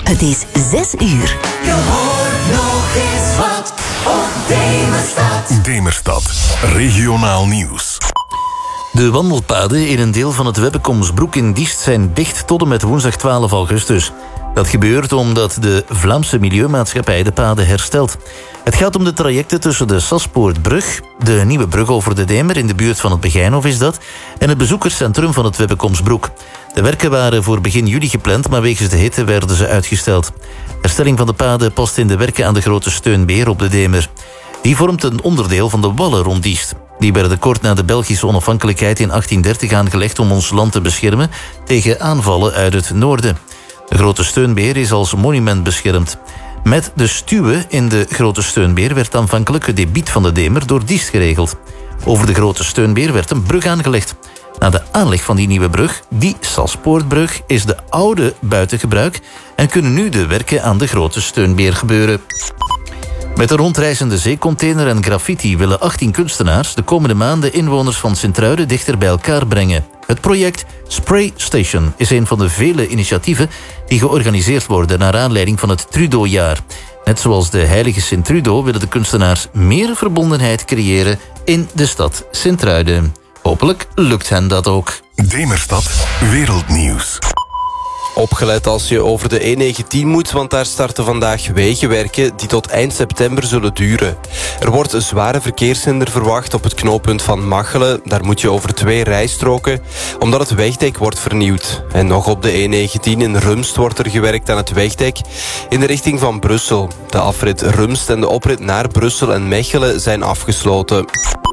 Het is 6 uur. Je hoort nog eens wat op Demerstad. Demerstad, regionaal nieuws. De wandelpaden in een deel van het Webbekomsbroek in Diest zijn dicht tot en met woensdag 12 augustus. Dat gebeurt omdat de Vlaamse Milieumaatschappij de paden herstelt. Het gaat om de trajecten tussen de Saspoortbrug, de nieuwe brug over de Demer in de buurt van het Begijnhof is dat, en het bezoekerscentrum van het Webbekomsbroek. De werken waren voor begin juli gepland, maar wegens de hitte werden ze uitgesteld. Herstelling van de paden past in de werken aan de Grote Steunbeer op de Demer. Die vormt een onderdeel van de wallen rond Diest. Die werden kort na de Belgische onafhankelijkheid in 1830 aangelegd om ons land te beschermen tegen aanvallen uit het noorden. De Grote Steunbeer is als monument beschermd. Met de stuwen in de Grote Steunbeer werd aanvankelijk het debiet van de Demer door Diest geregeld. Over de Grote Steunbeer werd een brug aangelegd. Na de aanleg van die nieuwe brug, die Saspoortbrug, is de oude buiten gebruik en kunnen nu de werken aan de Grote Steunbeer gebeuren. Met een rondreizende zeecontainer en graffiti willen 18 kunstenaars de komende maanden inwoners van Sint-Truiden dichter bij elkaar brengen. Het project Spray Station is een van de vele initiatieven die georganiseerd worden naar aanleiding van het Trudeau-jaar. Net zoals de heilige Sint-Trudeau willen de kunstenaars meer verbondenheid creëren in de stad Sint-Truiden. Hopelijk lukt hen dat ook. Demerstad, wereldnieuws. Opgelet als je over de E19 moet, want daar starten vandaag wegenwerken die tot eind september zullen duren. Er wordt een zware verkeershinder verwacht op het knooppunt van Machelen. Daar moet je over 2 rijstroken, omdat het wegdek wordt vernieuwd. En nog op de E19 in Rumst wordt er gewerkt aan het wegdek in de richting van Brussel. De afrit Rumst en de oprit naar Brussel en Mechelen zijn afgesloten.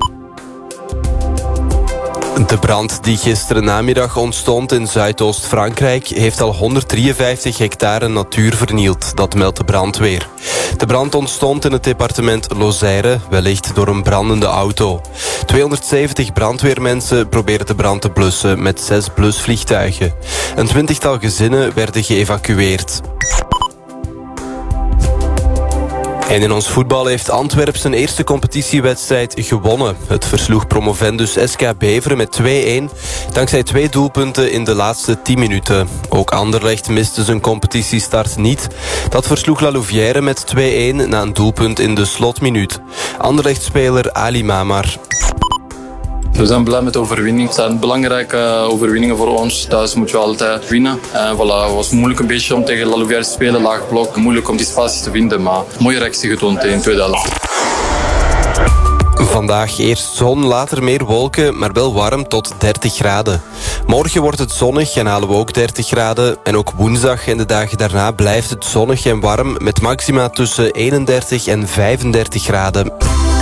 De brand die gisteren namiddag ontstond in Zuidoost-Frankrijk heeft al 153 hectare natuur vernield, dat meldt de brandweer. De brand ontstond in het departement Lozère, wellicht door een brandende auto. 270 brandweermensen probeerden de brand te blussen met 6 blusvliegtuigen. Een 20-tal gezinnen werden geëvacueerd. En in ons voetbal heeft Antwerp zijn eerste competitiewedstrijd gewonnen. Het versloeg promovendus SK Beveren met 2-1... dankzij 2 doelpunten in de laatste 10 minuten. Ook Anderlecht miste zijn competitiestart niet. Dat versloeg La Louvière met 2-1 na een doelpunt in de slotminuut. Anderlecht-speler Ali Mamar. We zijn blij met de overwinning. Het zijn belangrijke overwinningen voor ons. Thuis moeten we altijd winnen. En voilà, het was moeilijk een beetje om tegen La Louvière te spelen. Laag blok, moeilijk om die spaties te vinden. Maar mooie reactie getoond in de tweede helft. Vandaag eerst zon, later meer wolken, maar wel warm tot 30 graden. Morgen wordt het zonnig en halen we ook 30 graden. En ook woensdag en de dagen daarna blijft het zonnig en warm met maxima tussen 31 en 35 graden.